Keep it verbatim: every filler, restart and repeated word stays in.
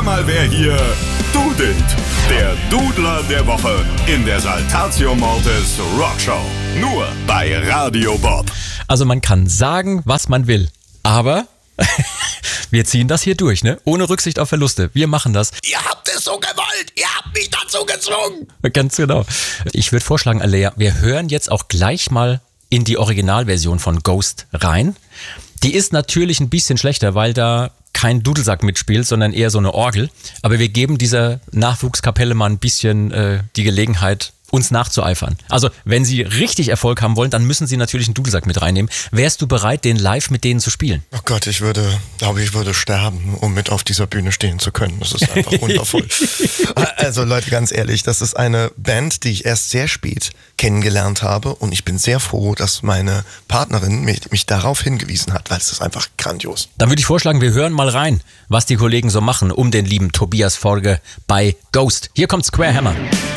mal, wer hier dudelt. Der Dudler der Woche in der Saltatio Mortis Rockshow. Nur bei Radio Bob. Also man kann sagen, was man will, aber wir ziehen das hier durch, ne? Ohne Rücksicht auf Verluste. Wir machen das. Ihr habt es so gewollt. Ihr habt mich dazu gezwungen. Ganz genau. Ich würde vorschlagen, Alea, wir hören jetzt auch gleich mal in die Originalversion von Ghost rein. Die ist natürlich ein bisschen schlechter, weil da kein Dudelsack mitspielt, sondern eher so eine Orgel. Aber wir geben dieser Nachwuchskapelle mal ein bisschen äh, die Gelegenheit, uns nachzueifern. Also, wenn Sie richtig Erfolg haben wollen, dann müssen Sie natürlich einen Dudelsack mit reinnehmen. Wärst du bereit, den live mit denen zu spielen? Oh Gott, ich würde, glaube ich, würde sterben, um mit auf dieser Bühne stehen zu können. Das ist einfach wundervoll. Also Leute, ganz ehrlich, das ist eine Band, die ich erst sehr spät kennengelernt habe und ich bin sehr froh, dass meine Partnerin mich, mich darauf hingewiesen hat, weil es ist einfach grandios. Dann würde ich vorschlagen, wir hören mal rein, was die Kollegen so machen um den lieben Tobias Forge bei Ghost. Hier kommt Square Hammer.